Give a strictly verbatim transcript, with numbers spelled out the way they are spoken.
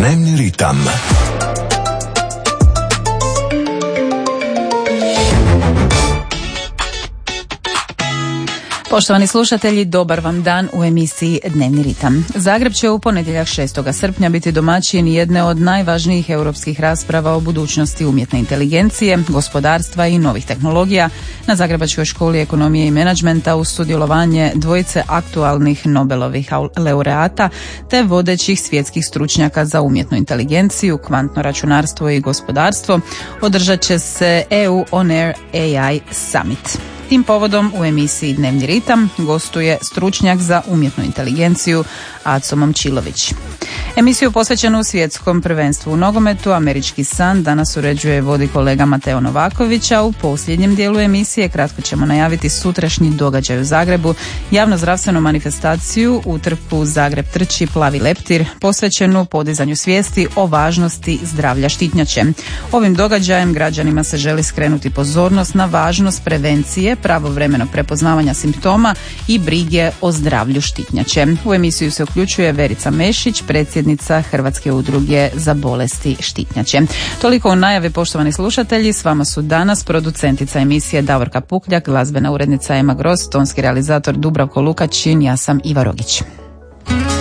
Dnevni ritam. Poštovani slušatelji, dobar vam dan u emisiji Dnevni ritam. Zagreb će u ponedjeljak šestog srpnja biti domaćin jedne od najvažnijih europskih rasprava o budućnosti umjetne inteligencije, gospodarstva i novih tehnologija na Zagrebačkoj školi ekonomije i menadžmenta uz sudjelovanje dvojice aktualnih Nobelovih laureata te vodećih svjetskih stručnjaka za umjetnu inteligenciju, kvantno računarstvo i gospodarstvo. Održat će se E U On Air A I Summit. Tim povodom u emisiji Dnevni ritam gostuje stručnjak za umjetnu inteligenciju Aco Momčilović. Emisiju posvećenu svjetskom prvenstvu u nogometu Američki san danas uređuje i vodi kolega Mateo Novaković, a u posljednjem dijelu emisije kratko ćemo najaviti sutrašnji događaj u Zagrebu, javnozdravstvenu manifestaciju utrku Zagreb trči plavi leptir, posvećenu podizanju svijesti o važnosti zdravlja štitnjače. Ovim događajem građanima se želi skrenuti pozornost na važnost prevencije, pravovremenog prepoznavanja simptoma i brige o zdravlju štitnjače. U emisiju se uključuje Verica Mešić, predsjednica Hrvatske udruge za bolesti štitnjače. Toliko u najavi, poštovani slušatelji. S vama su danas producentica emisije Davorka Pukljak, glazbena urednica Ema Gross, tonski realizator Dubravko Lukačin, ja sam Iva Rogić.